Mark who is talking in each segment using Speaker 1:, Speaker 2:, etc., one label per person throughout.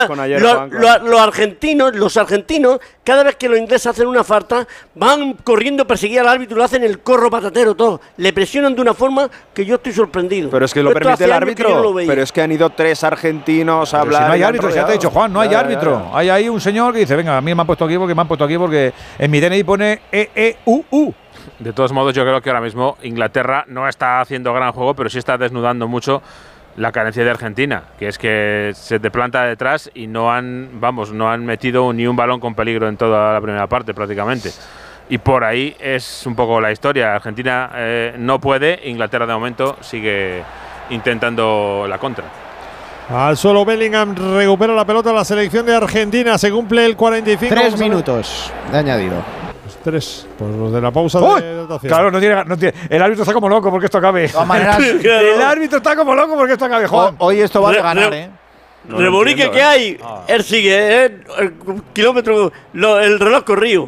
Speaker 1: los argentinos, cada vez que los ingleses hacen una falta, van corriendo a perseguir al árbitro y lo hacen el corro patatero todo. Le presionan de una forma que yo estoy sorprendido.
Speaker 2: Pero es que lo permite el árbitro. Pero es que han ido 3 argentinos a hablar.
Speaker 3: Si no hay árbitro, ya te he dicho, Juan, no hay árbitro. Hay ahí un señor que dice, venga, a mí me han puesto aquí porque en mi DNI pone EEUU.
Speaker 4: De todos modos, yo creo que ahora mismo Inglaterra no está haciendo gran juego, pero sí está desnudando mucho la carencia de Argentina, que es que se te planta detrás y no han metido ni un balón con peligro en toda la primera parte prácticamente. Y por ahí es un poco la historia. Argentina no puede, Inglaterra de momento sigue intentando la contra.
Speaker 5: Al suelo Bellingham, recupera la pelota la selección de Argentina, se cumple el 45.
Speaker 6: 3 minutos de añadido.
Speaker 5: 3, pues los de la pausa de dotación.
Speaker 3: Claro, no tiene, el árbitro está como loco porque esto acabe.
Speaker 6: De todas maneras,
Speaker 3: el árbitro está como loco porque esto acabe, Juan.
Speaker 6: Hoy esto va a ganar, ¿eh?
Speaker 1: No Rebolique que hay, él sigue, el kilómetro, el reloj corrido.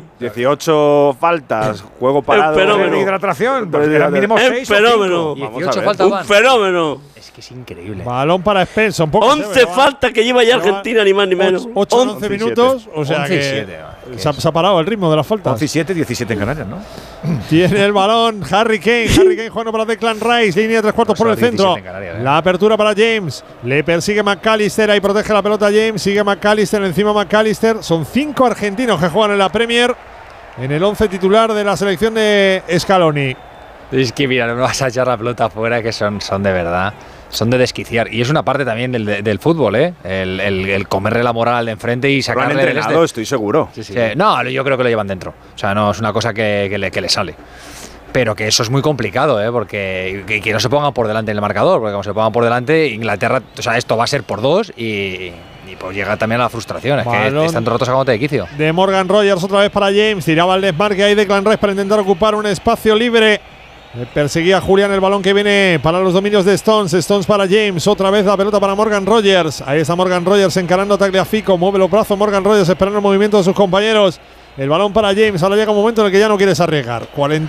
Speaker 2: 18 faltas, juego parado.
Speaker 3: De hidratación, eran mínimo 6
Speaker 1: fenómeno.
Speaker 7: 18 faltas.
Speaker 1: Un fenómeno.
Speaker 7: Es que es increíble.
Speaker 5: Balón para Spencer.
Speaker 1: 11 faltas que lleva ya Argentina, ni más ni menos.
Speaker 5: 11 minutos, o sea que se ha parado el ritmo de las faltas.
Speaker 3: 11 y 7, 17 en Canarias, ¿no?
Speaker 5: Tiene el balón Harry Kane jugando para Declan Rice, línea de 3/4 por el centro. La apertura para James, le persigue McAllister, ahí protege la pelota James, sigue McAllister, encima McAllister. Son 5 argentinos que juegan en la Premier, en el 11 titular de la selección de Scaloni.
Speaker 7: Es que mira, no me vas a echar la pelota afuera, que son de verdad. Son de desquiciar. Y es una parte también del fútbol, ¿eh? El comerle la moral al de enfrente y sacarle.
Speaker 2: Lo han entrenado, estoy seguro.
Speaker 7: Sí. No, yo creo que lo llevan dentro. O sea, no es una cosa que le sale. Pero que eso es muy complicado, ¿eh? Porque que no se pongan por delante en el marcador. Porque como se pongan por delante, Inglaterra, o sea, esto va a ser por 2 y pues llega también a la frustración. Es que están rotos a de quicio.
Speaker 5: De Morgan Rogers otra vez para James. Tiraba el desmarque ahí de Declan Rice para intentar ocupar un espacio libre. Perseguía Julián el balón que viene para los dominios de Stones. Stones para James. Otra vez la pelota para Morgan Rogers. Ahí está Morgan Rogers encarando a Tagliafico. Mueve los brazos Morgan Rogers esperando el movimiento de sus compañeros. El balón para James. Ahora llega un momento en el que ya no quieres arriesgar.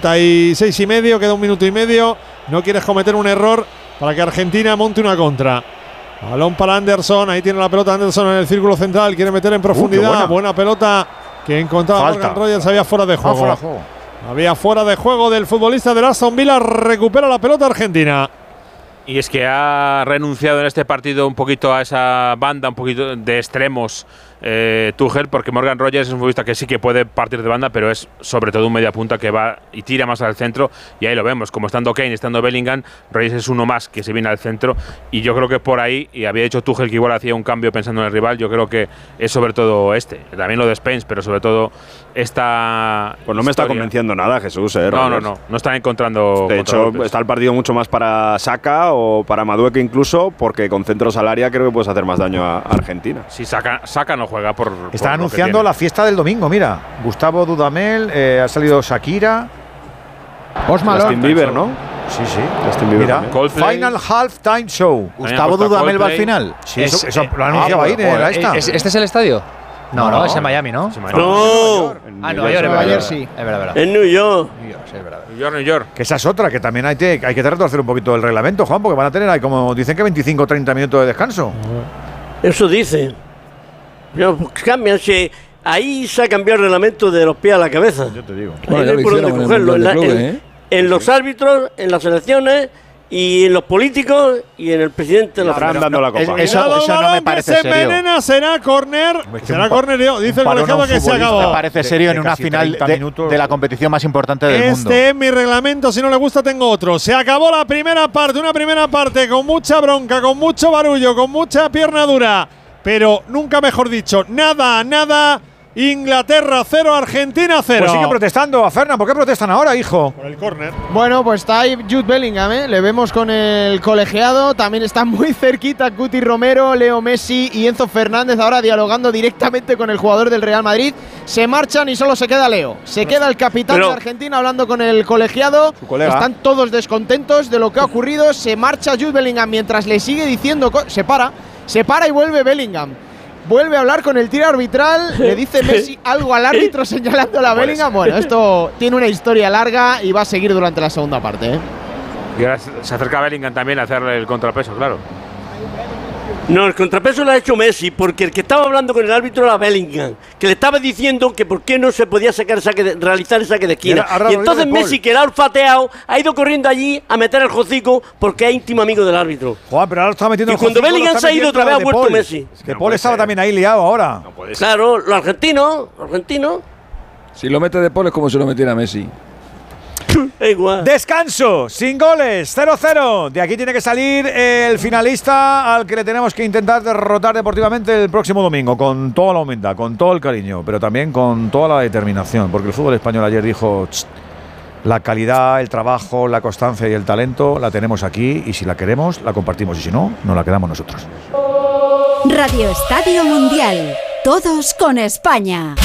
Speaker 5: 46 y medio. Queda 1 minuto y medio. No quieres cometer un error para que Argentina monte una contra. Balón para Anderson. Ahí tiene la pelota Anderson en el círculo central. Quiere meter en profundidad. Buena pelota que encontraba Morgan Rogers. Había fuera de juego. Había fuera de juego del futbolista del Aston Villa. Recupera la pelota Argentina.
Speaker 4: Y es que ha renunciado en este partido un poquito a esa banda, un poquito de extremos Tuchel, porque Morgan Rogers es un futbolista que sí que puede partir de banda, pero es sobre todo un media punta que va y tira más al centro, y ahí lo vemos, como estando Kane, estando Bellingham, Rogers es uno más que se viene al centro, y yo creo que por ahí, y había dicho Tuchel que igual hacía un cambio pensando en el rival, yo creo que es sobre todo también lo de Spence, pero sobre todo esta
Speaker 2: Pues no me está convenciendo nada, Jesús,
Speaker 4: No están encontrando.
Speaker 2: De hecho, está el partido mucho más para Saka o para Madueke incluso, porque con centros al área creo que puedes hacer más daño a Argentina.
Speaker 4: Si Saka no juega por.
Speaker 3: Está anunciando la fiesta del domingo, mira. Gustavo Dudamel, ha salido Shakira.
Speaker 2: Justin Bieber, ¿no?
Speaker 3: Sí.
Speaker 2: Justin Bieber.
Speaker 3: Mira, Final Halftime Show.
Speaker 6: Gustavo Dudamel va al final.
Speaker 3: Sí, eso lo ha anunciado ahí.
Speaker 7: ¿Este es el estadio? No, es en Miami, ¿no?
Speaker 1: No.
Speaker 7: Nueva York sí. Es verdad.
Speaker 1: En New York.
Speaker 4: New York.
Speaker 3: Que esa es otra, que también hay que retorcer un poquito el reglamento, Juan, porque van a tener ahí, como dicen, que 25 o 30 minutos de descanso.
Speaker 1: Eso dicen. Pero cambian, ahí se ha cambiado el reglamento de los pies a la cabeza.
Speaker 3: Yo te digo.
Speaker 1: Bueno, no hay por dónde cogerlo. En los árbitros, en las selecciones y en los políticos y en el presidente de la
Speaker 2: Federación. Dando la copa.
Speaker 6: Eso no me parece serio.
Speaker 5: Se envenena, será córner. Será córner, dice el colegiado que se acabó.
Speaker 6: Me parece serio en una final de la competición más importante del mundo.
Speaker 5: Este es mi reglamento, si no le gusta tengo otro. Se acabó la primera parte, una primera parte con mucha bronca, con mucho barullo, con mucha pierna dura. Pero nunca mejor dicho, nada. Inglaterra 0, Argentina 0.
Speaker 3: Pues sigue protestando a Fernan. ¿Por qué protestan ahora, hijo?
Speaker 5: Por el córner.
Speaker 8: Bueno, pues está ahí Jude Bellingham, ¿eh? Le vemos con el colegiado. También está muy cerquita Cuti Romero, Leo Messi y Enzo Fernández ahora dialogando directamente con el jugador del Real Madrid. Se marchan y solo se queda Leo. Se queda el capitán de Argentina hablando con el colegiado. Están todos descontentos de lo que ha ocurrido. Se marcha Jude Bellingham mientras le sigue diciendo… Se para y vuelve Bellingham. Vuelve a hablar con el tiro arbitral, le dice Messi algo al árbitro señalando a Bellingham. Bueno, esto tiene una historia larga y va a seguir durante la segunda parte, ¿eh?
Speaker 4: Y ahora se acerca Bellingham también a hacerle el contrapeso, claro.
Speaker 1: No, el contrapeso lo ha hecho Messi, porque el que estaba hablando con el árbitro era Bellingham, que le estaba diciendo que por qué no se podía realizar el saque de esquina. Y entonces Messi, que era olfateado, ha ido corriendo allí a meter el hocico porque es íntimo amigo del árbitro.
Speaker 3: Juan, pero ahora lo está metiendo.
Speaker 1: Y cuando Bellingham se ha ido otra vez, ha vuelto Messi.
Speaker 3: Es que Paul estaba también ahí liado ahora.
Speaker 1: No claro, los argentinos.
Speaker 9: Si lo mete de Paul es como si lo metiera Messi.
Speaker 3: Igual. Descanso, sin goles, 0-0. De aquí tiene que salir el finalista al que le tenemos que intentar derrotar deportivamente el próximo domingo, con toda la humildad, con todo el cariño, pero también con toda la determinación, porque el fútbol español ayer dijo: la calidad, el trabajo, la constancia y el talento la tenemos aquí, y si la queremos, la compartimos, y si no, nos la quedamos nosotros.
Speaker 10: Radio Estadio Mundial, todos con España.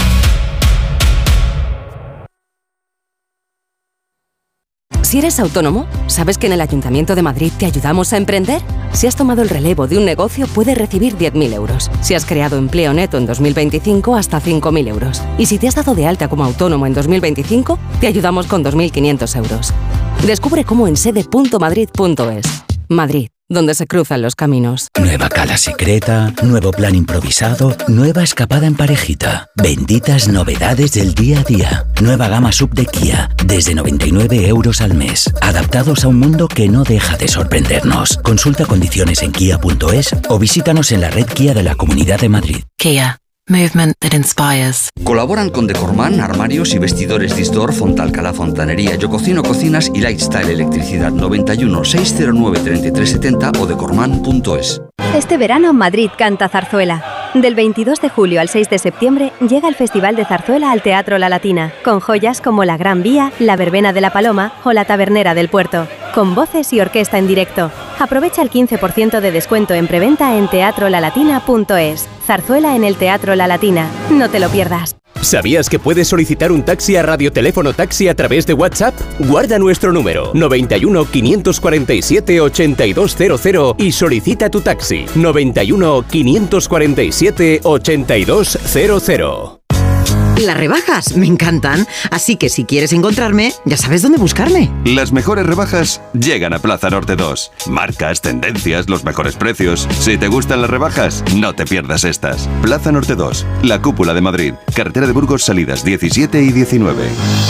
Speaker 11: Si eres autónomo, ¿sabes que en el Ayuntamiento de Madrid te ayudamos a emprender? Si has tomado el relevo de un negocio, puedes recibir 10.000 euros. Si has creado empleo neto en 2025, hasta 5.000 euros. Y si te has dado de alta como autónomo en 2025, te ayudamos con 2.500 euros. Descubre cómo en sede.madrid.es. Madrid, donde se cruzan los caminos.
Speaker 12: Nueva cala secreta, nuevo plan improvisado, nueva escapada en parejita. Benditas novedades del día a día. Nueva gama sub de Kia, desde 99 euros al mes. Adaptados a un mundo que no deja de sorprendernos. Consulta condiciones en kia.es o visítanos en la red Kia de la Comunidad de Madrid.
Speaker 13: Kia. Movement that inspires.
Speaker 14: Colaboran con Decorman, armarios y vestidores Distor, Fontalcala Fontanería, Yo Cocino Cocinas y Lifestyle Electricidad. 91 609 3370 o decorman.es.
Speaker 15: Este verano Madrid canta zarzuela. Del 22 de julio al 6 de septiembre llega el Festival de Zarzuela al Teatro La Latina, con joyas como La Gran Vía, La Verbena de la Paloma o La Tabernera del Puerto, con voces y orquesta en directo. Aprovecha el 15% de descuento en preventa en teatrolalatina.es. Zarzuela en el Teatro La Latina. No te lo pierdas.
Speaker 16: ¿Sabías que puedes solicitar un taxi a Radioteléfono Taxi a través de WhatsApp? Guarda nuestro número 91 547 8200 y solicita tu taxi 91 547 8200.
Speaker 17: Las rebajas me encantan, así que si quieres encontrarme, ya sabes dónde buscarme.
Speaker 18: Las mejores rebajas llegan a Plaza Norte 2. Marcas, tendencias, los mejores precios. Si te gustan las rebajas, no te pierdas estas. Plaza Norte 2, la Cúpula de Madrid. Carretera de Burgos, salidas 17 y 19.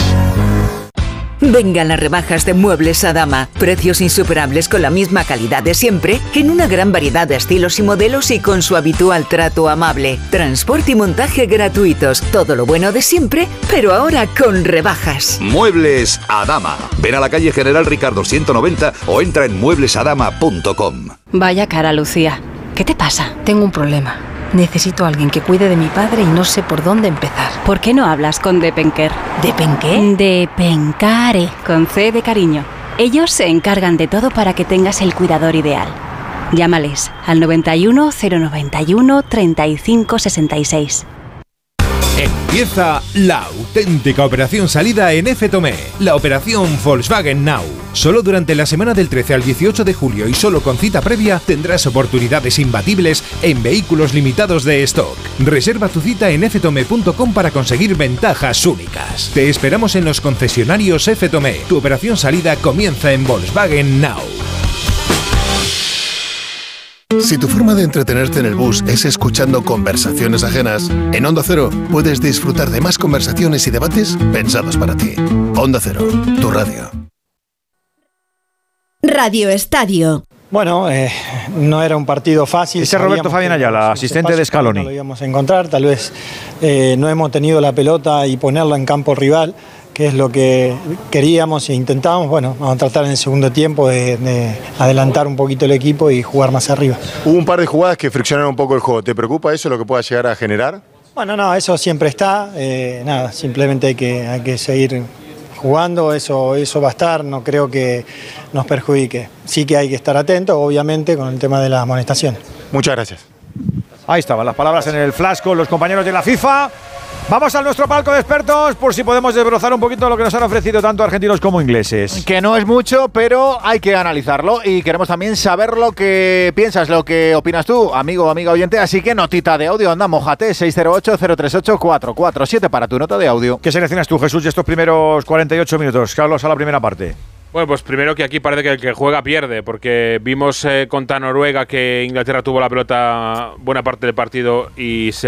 Speaker 19: Vengan las rebajas de Muebles Adama. Precios insuperables con la misma calidad de siempre, en una gran variedad de estilos y modelos y con su habitual trato amable. Transporte y montaje gratuitos. Todo lo bueno de siempre, pero ahora con rebajas.
Speaker 20: Muebles Adama. Ven a la calle General Ricardo 190 o entra en mueblesadama.com.
Speaker 21: Vaya cara, Lucía. ¿Qué te pasa? Tengo un problema. Necesito a alguien que cuide de mi padre y no sé por dónde empezar.
Speaker 22: ¿Por qué no hablas con Depenker?
Speaker 21: ¿Depenqué?
Speaker 22: Depencare, con C de cariño. Ellos se encargan de todo para que tengas el cuidador ideal. Llámales al 91 091 35 66.
Speaker 23: Empieza la auténtica operación salida en F-Tomé, la operación Volkswagen Now. Solo durante la semana del 13 al 18 de julio y solo con cita previa tendrás oportunidades imbatibles en vehículos limitados de stock. Reserva tu cita en ftome.com para conseguir ventajas únicas. Te esperamos en los concesionarios F-Tomé. Tu operación salida comienza en Volkswagen Now.
Speaker 24: Si tu forma de entretenerte en el bus es escuchando conversaciones ajenas, en Onda Cero puedes disfrutar de más conversaciones y debates pensados para ti. Onda Cero, tu radio.
Speaker 10: Radio Estadio.
Speaker 25: Bueno, no era un partido fácil.
Speaker 3: Ese es Roberto Fabián Ayala, asistente de Scaloni.
Speaker 25: No lo íbamos a encontrar, tal vez no hemos tenido la pelota y ponerla en campo rival, que es lo que queríamos e intentábamos. Bueno, vamos a tratar en el segundo tiempo de adelantar un poquito el equipo y jugar más arriba.
Speaker 26: Hubo un par de jugadas que friccionaron un poco el juego. ¿Te preocupa eso, lo que pueda llegar a generar?
Speaker 25: Bueno, no, eso siempre está. Nada, simplemente hay que seguir jugando, eso va a estar, no creo que nos perjudique. Sí que hay que estar atentos, obviamente, con el tema de las amonestaciones.
Speaker 26: Muchas gracias.
Speaker 3: Ahí estaban las palabras en el flash con los compañeros de la FIFA. Vamos a nuestro palco de expertos por si podemos desbrozar un poquito lo que nos han ofrecido tanto argentinos como ingleses.
Speaker 6: Que no es mucho, pero hay que analizarlo y queremos también saber lo que piensas, lo que opinas tú, amigo o amiga oyente. Así que notita de audio, anda, mójate, 608-038-447 para tu nota de audio.
Speaker 3: ¿Qué seleccionas tú, Jesús, de estos primeros 48 minutos? Carlos, a la primera parte.
Speaker 1: Bueno, pues primero que aquí parece que el que juega pierde, porque vimos contra Noruega que Inglaterra tuvo la pelota buena parte del partido y se